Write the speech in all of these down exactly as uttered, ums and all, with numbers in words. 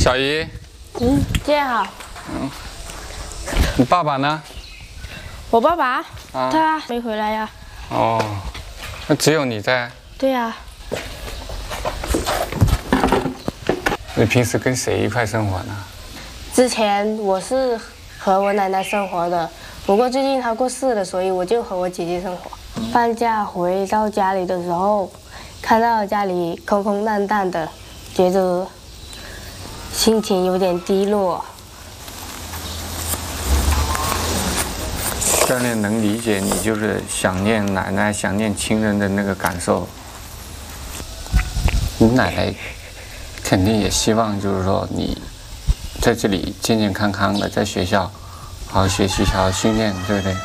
小姨， 嗯，姐好。 嗯，你爸爸呢？ 我爸爸， 啊， 他没回来呀。 哦，那只有你在。 对呀。 你平时跟谁一块生活呢？ 之前我是和我奶奶生活的，不过最近她过世了，所以我就和我姐姐生活。放假回到家里的时候，看到家里空空荡荡的，觉得心情有点低落。 教练能理解你就是想念奶奶、想念亲人的那个感受。你奶奶肯定也希望，就是说你在这里健健康康的，在学校好好学习、好好训练，对不对？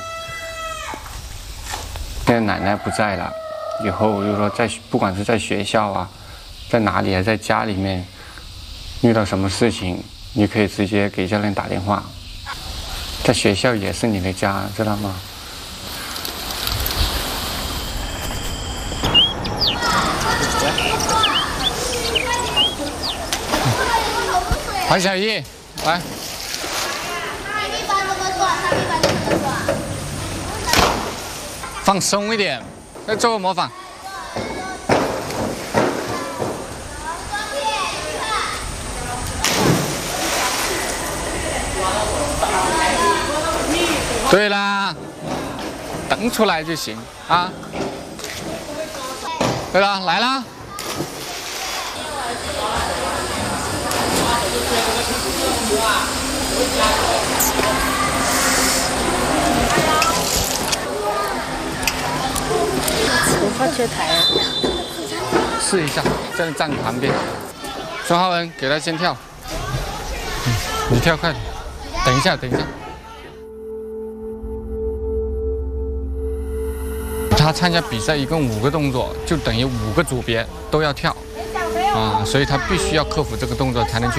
现在奶奶不在了，以后就是说在不管是在学校啊，在哪里，还在家里面遇到什么事情，你可以直接给教练打电话。在学校也是你的家，知道吗？黄小艺，来。放松一点，再做个模仿。对啦，等出来就行啊。对了，来啦。 我发缺台了。 试一下，在站旁边。孙浩文，给他先跳。嗯，你跳快点。等一下，等一下。他参加比赛一共五个动作，就等于五个组别都要跳啊，所以他必须要克服这个动作才能去。